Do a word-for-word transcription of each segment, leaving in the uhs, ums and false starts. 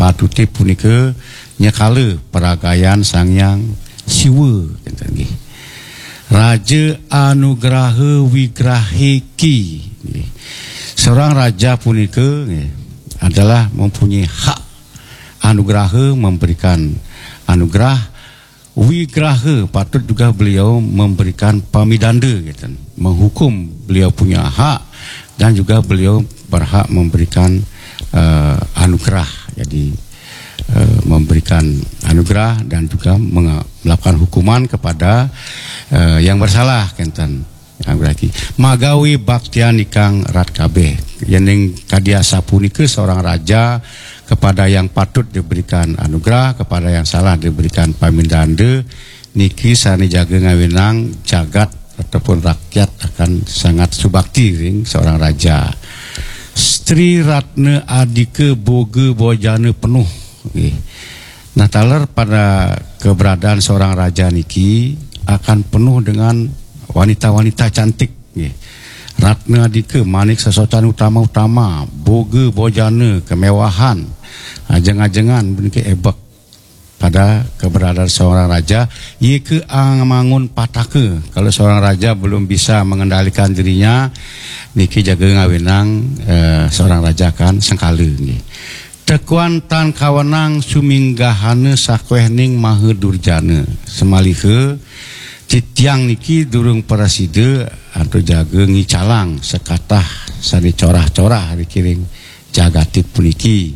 patute punika nyekala peragayan Sangyang Siwa kinten nggih. Raja Anugraha Wigraheki. Seorang raja punika adalah mempunyai hak anugraha, memberikan anugerah. Wigraha patut juga beliau memberikan pamidanda gitu, menghukum beliau punya hak, dan juga beliau berhak memberikan uh, anugerah. Jadi uh, memberikan anugerah dan juga melakukan hukuman kepada uh, yang bersalah kenten. Yang berarti magawi baktian ikang rat kabeh yening kadia sapunika seorang raja kepada yang patut diberikan anugerah, kepada yang salah diberikan pamindanda. Niki sani jaga ngawinang jagat ataupun rakyat akan sangat subakti ring seorang raja. Sri Ratna Adika Boga Bojana penuh. Okay. Nah taler pada keberadaan seorang raja niki akan penuh dengan wanita-wanita cantik. Okay. Ratna Adika manik sesocan utama-utama, boga bojana kemewahan, ajeng-ajengan benike ebek pada keberadaan seorang raja. Ia ke angamangun pataka kalau seorang raja belum bisa mengendalikan dirinya, niki jaga ngawinang eh, seorang raja kan sengkala nggih. Tekuan tan kawanang suminggahana sakwehning maha durjana semaliha citiang niki durung parasida atau jaga ngicalang sekatah sani corah-corah dikiring jagati puniki.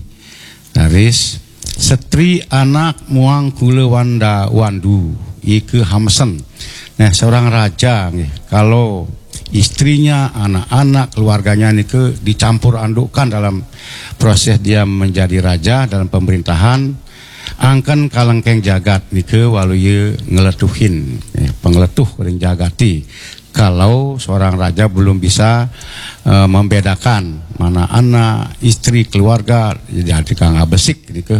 Naris setri anak muang kula wanda wandu ike hamsen. Nah seorang raja nih, kalau istrinya, anak-anak, keluarganya niki dicampur andukkan dalam proses dia menjadi raja dalam pemerintahan, angkan kalengkeng jagat nike walau ye ngeletuhin eh, pengeletuh ring jagati. Kalau seorang raja belum bisa uh, membedakan mana anak, istri, keluarga, jadi kang abesik nike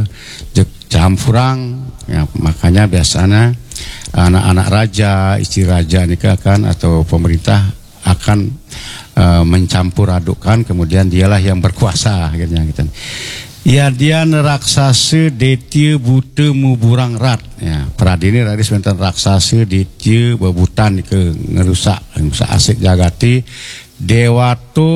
campurang ya, makanya biasanya anak-anak raja, istri raja nike akan atau pemerintah akan uh, mencampur adukkan, kemudian dialah yang berkuasa akhirnya gitu. Ya dia raksasa detya buta muburang rat ya pradini radis wonten raksasa detya bebutan ke ngerusak ngerusak asik jagati dewato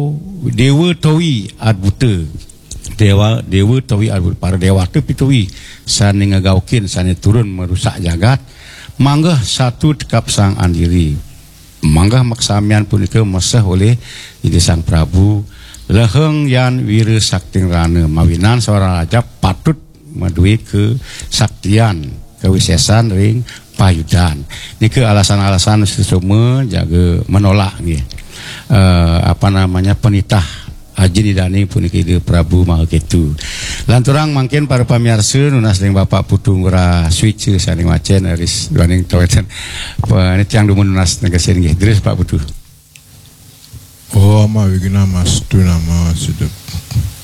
dewa towi ad buta dewa dewa towi ad buta para dewata pitowi sani ngagaukin sani turun merusak jagat manggah satu tekap sang andiri manggah maksamian punika meseh oleh jadi sang Prabu leheng yan wira sakting rana mawinan seorang raja patut madui ke saktian kewisesan ring payudan. Niki alasan-alasan semua jaga menolak nih uh, apa namanya penitah Haji Didani puniki de Prabu Mahaketu. Lanturang mungkin para pamirsa nunas ring Bapak Putung Ngura switch saning macen aris duaning taweten ini tiang dumun nunas negasin nggih Pak Putu. Oh, ma wigina mas tu nama sedep.